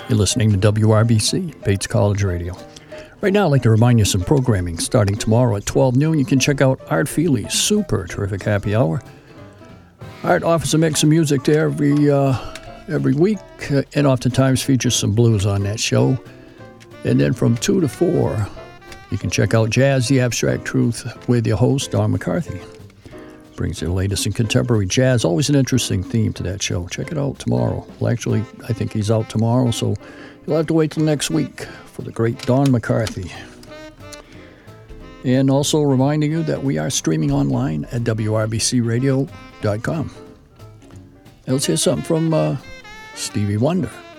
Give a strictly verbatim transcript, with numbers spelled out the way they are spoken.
You're listening to W R B C, Bates College Radio. Right now, I'd like to remind you of some programming. Starting tomorrow at twelve noon, you can check out Art Feely's super terrific happy hour. Art offers a mix of music there every, uh, every week, uh, and oftentimes features some blues on that show. And then from two to four, you can check out Jazz, the Abstract Truth, with your host, Don McCarthy. Brings you the latest in contemporary jazz. Always an interesting theme to that show. Check it out tomorrow. Well, actually, I think he's out tomorrow, so you'll have to wait till next week for the great Don McCarthy. And also reminding you that we are streaming online at W R B C radio dot com. Now let's hear something from uh, Stevie Wonder.